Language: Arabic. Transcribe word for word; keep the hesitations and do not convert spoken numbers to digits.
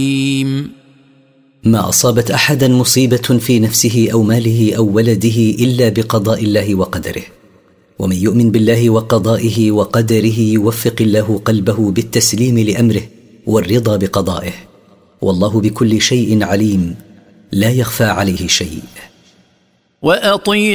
ما أصابت أحدا مصيبة في نفسه أو ماله أو ولده إلا بقضاء الله وقدره، ومن يؤمن بالله وقضائه وقدره يوفق الله قلبه بالتسليم لأمره والرضا بقضائه، والله بكل شيء عليم لا يخفى عليه شيء. وأطيعوا